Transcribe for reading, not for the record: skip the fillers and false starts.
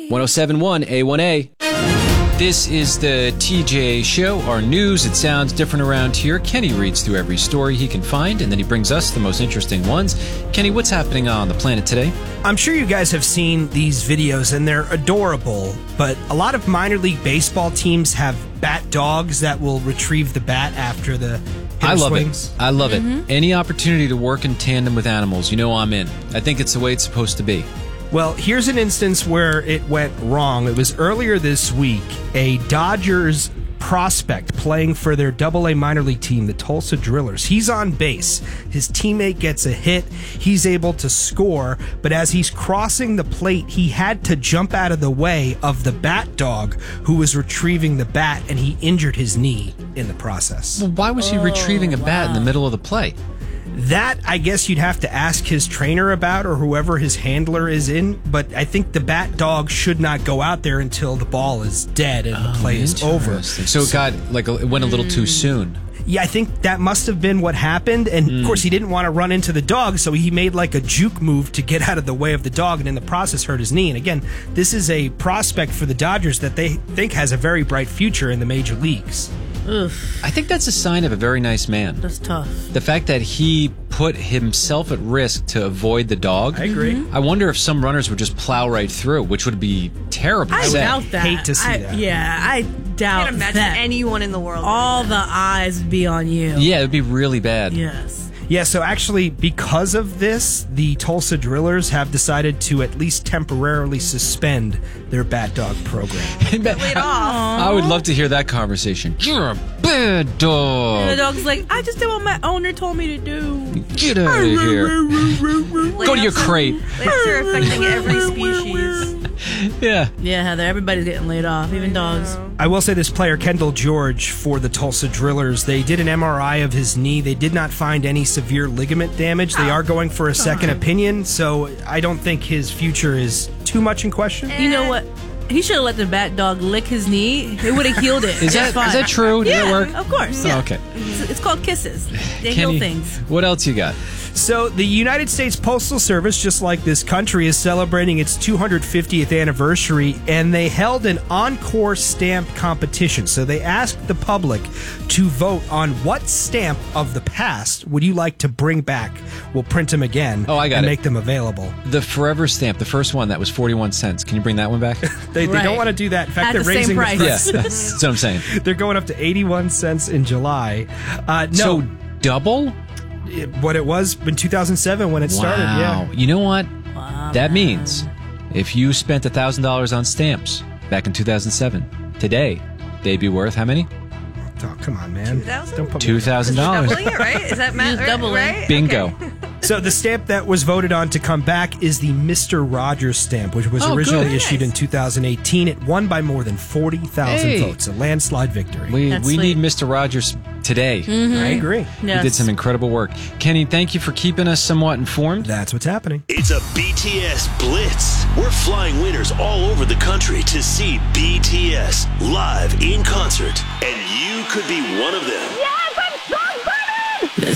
1071 A1A. This is the TJ Show, our news. It sounds different around here. Kenny reads through every story he can find, and then he brings us the most interesting ones. Kenny, what's happening on the planet today? I'm sure you guys have seen these videos, and they're adorable, but a lot of minor league baseball teams have bat dogs that will retrieve the bat after the hitter swings. I love it. Any opportunity to work in tandem with animals, you know I'm in. I think it's the way it's supposed to be. Well, here's an instance where it went wrong. It was earlier this week. A Dodgers prospect playing for their AA minor league team, the Tulsa Drillers. He's on base. His teammate gets a hit. He's able to score, but as he's crossing the plate, he had to jump out of the way of the bat dog who was retrieving the bat, and he injured his knee in the process. Well, why was he retrieving a bat in the middle of the play? That, I guess you'd have to ask his trainer about, or whoever his handler is in, but I think the bat dog should not go out there until the ball is dead and the play is over. So it went a little too soon. Yeah, I think that must have been what happened, and of course he didn't want to run into the dog, so he made like a juke move to get out of the way of the dog, and in the process hurt his knee. And again, this is a prospect for the Dodgers that they think has a very bright future in the major leagues. Oof. I think that's a sign of a very nice man. That's tough. The fact that he put himself at risk to avoid the dog. I agree. I wonder if some runners would just plow right through, which would be terrible. I doubt that. Hate to see that. Yeah, I doubt I can't imagine that. anyone in the world. All the eyes would be on you. Yeah, it would be really bad. Yes. Yeah, so actually, because of this, the Tulsa Drillers have decided to at least temporarily suspend their bat dog program. Laid off. I would love to hear that conversation. You're a bad dog. And the dog's like, I just did what my owner told me to do. Get out of here. Go to your crate. Layoffs are affecting every species. Yeah. Yeah, Heather, everybody's getting laid off, even dogs. I will say this player, Kendall George, for the Tulsa Drillers, they did an MRI of his knee. They did not find any severe ligament damage. They are going for a second opinion, so I don't think his future is too much in question. You know what? He should have let the bat dog lick his knee. It would have healed it. Is that true? Did Yeah, it work? of course. Oh, Yeah. okay. It's called kisses. They Kenny, heal things. what else you got? So the United States Postal Service, just like this country, is celebrating its 250th anniversary, and they held an encore stamp competition. So they asked the public to vote on what stamp of the past would you like to bring back. We'll print them again and make them available. The Forever stamp, the first one, that was 41 cents. Can you bring that one back? They Right. don't want to do that. In fact, At they're the same raising price. the Yes, that's what I'm saying. They're going up to 81 cents in July. No, So double? what it was in 2007 when it started. Yeah. You know what? That means if you spent $1,000 on stamps back in 2007, today they'd be worth how many? Oh, come on, man. 2,000? Don't put me $2,000. Doubling it, right? Is that math? Just doubling. Right? Bingo. Okay. So the stamp that was voted on to come back is the Mr. Rogers stamp, which was originally good. issued in 2018. It won by more than 40,000 Hey. votes, a landslide victory. We That's need sweet. Mr. Rogers today. I agree. He did some incredible work. Kenny, thank you for keeping us somewhat informed. That's what's happening. It's a BTS Blitz. We're flying winners all over the country to see BTS live in concert, and you could be one of them.